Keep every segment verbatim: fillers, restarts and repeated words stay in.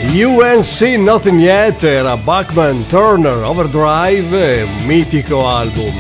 U N C Nothing Yet era Bachman Turner Overdrive, un mitico album,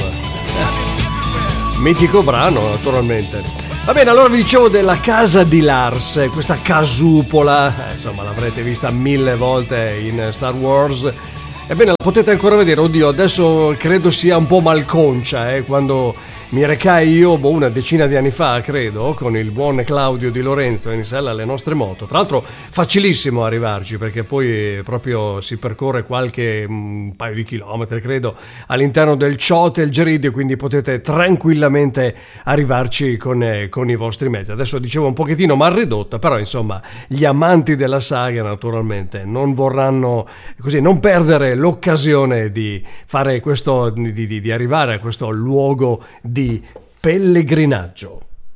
mitico brano naturalmente. Va bene, allora vi dicevo della casa di Lars, questa casupola, eh, insomma l'avrete vista mille volte in Star Wars. Ebbene, la potete ancora vedere, oddio, adesso credo sia un po' malconcia, eh, quando mi recai io boh, una decina di anni fa, credo, con il buon Claudio Di Lorenzo in sella alle nostre moto. Tra l'altro facilissimo arrivarci, perché poi proprio si percorre qualche un paio di chilometri, credo, all'interno del Ciote e il Geridio, quindi potete tranquillamente arrivarci con, eh, con i vostri mezzi. Adesso dicevo un pochettino mal ridotta, però insomma gli amanti della saga naturalmente non vorranno così non perdere l'occasione di fare questo, di, di, di arrivare a questo luogo di pellegrinaggio.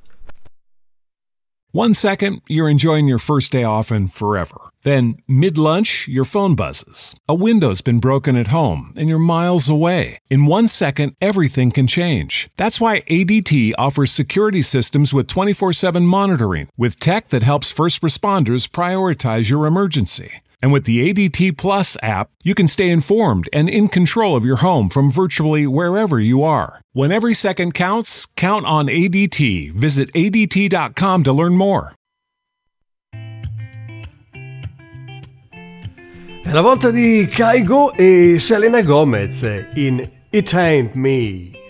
One second, you're enjoying your first day off and forever. Then, mid-lunch, your phone buzzes. A window's been broken at home and you're miles away. In one second, everything can change. That's why A D T offers security systems with twenty-four seven monitoring, with tech that helps first responders prioritize your emergency. And with the A D T Plus app, you can stay informed and in control of your home from virtually wherever you are. When every second counts, count on A D T. Visit A D T dot com to learn more. È la volta di Kygo e Selena Gomez in It Ain't Me.